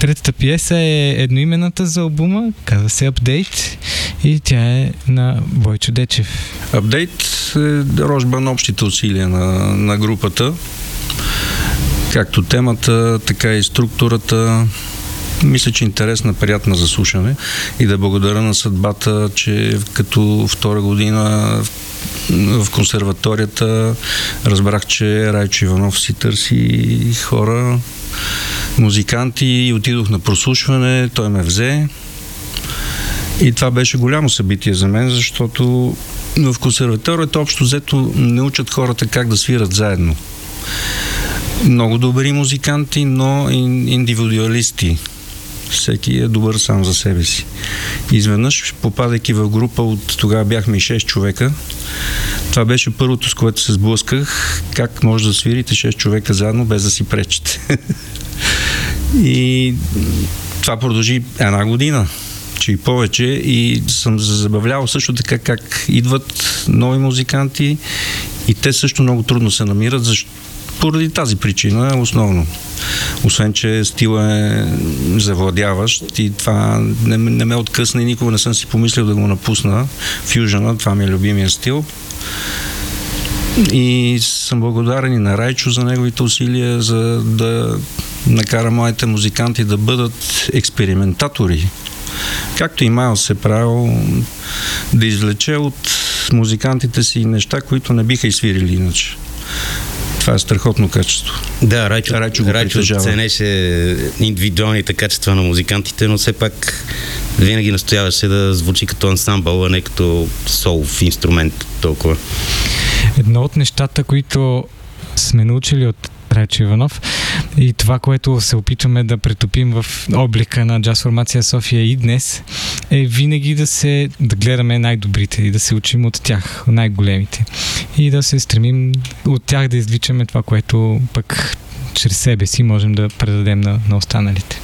Третата пиеса е едноименната за албума, казва се Апдейт и тя е на Бойчо Дечев. Апдейт е рожба на общите усилия на групата. Както темата, така и структурата. Мисля, че интересна, приятна за слушане и да благодаря на съдбата, че като втора година в консерваторията разбрах, че Райчо Иванов си търси хора, музиканти и отидох на прослушване, той ме взе и това беше голямо събитие за мен, защото в консерваторията общо взето не учат хората как да свират заедно. Много добри музиканти, но индивидуалисти. Всеки е добър сам за себе си. Изведнъж, попадайки в група от тогава бяхме и 6 човека, това беше първото, с което се сблъсках, как може да свирите 6 човека заедно, без да си пречите. И това продължи една година, че и повече, и съм забавлявал също така как идват нови музиканти и те също много трудно се намират, поради тази причина основно. Освен, че стила е завладяващ и това не ме откъсна и никога не съм си помислил да го напусна. Фюжъна, това ми е любимия стил. И съм благодарен и на Райчо за неговите усилия, за да накара моите музиканти да бъдат експериментатори. Както и Майлс се правил, да извлече от музикантите си неща, които не биха изсвирили иначе. Това е страхотно качество. Да, Райчо ценеше индивидуалните качества на музикантите, но все пак винаги настояваше да звучи като ансамбъл, а не като солов инструмент толкова. Едно от нещата, които сме научили от Райчо Иванов и това, което се опитваме да претопим в облика на джаз формация София и днес, е винаги да гледаме най-добрите и да се учим от тях, най-големите. И да се стремим от тях да извличаме това, което пък чрез себе си можем да предадем на останалите.